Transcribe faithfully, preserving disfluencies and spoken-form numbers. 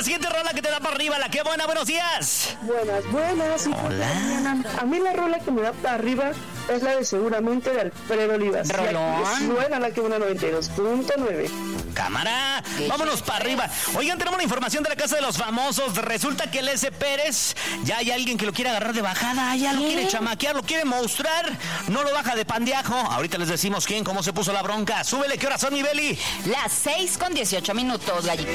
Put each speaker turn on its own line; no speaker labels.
siguiente rola que te da para arriba, la que buena, buenos días.
Buenas, buenas.
Hola.
A mí la rola que me da para arriba es la de Seguramente de Alfredo Olivas.
Rolón.
Suena la que buena noventa y dos punto nueve.
Cámara, vámonos para arriba. Oigan, tenemos la información de la Casa de los Famosos. Resulta que el S. Pérez, ya hay alguien que lo quiere agarrar de bajada, ya lo
¿Qué?
quiere chamaquear, lo quiere mostrar. No lo baja de pandeajo. Ahorita les decimos quién, cómo se puso la bronca. Súbele, ¿qué horas son, mi Beli?
Las seis con dieciocho minutos, gallito.